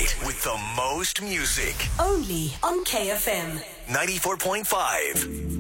night with the most music. Only on KFM 94.5.